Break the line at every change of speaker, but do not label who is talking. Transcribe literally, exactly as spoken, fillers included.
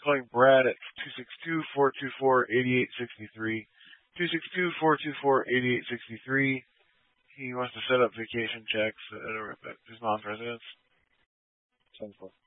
calling Brad at two six two, four two four, eight eight six three. two six two, four two four, eight eight six three. He wants to set up vacation checks at his mom's residence.
ten four.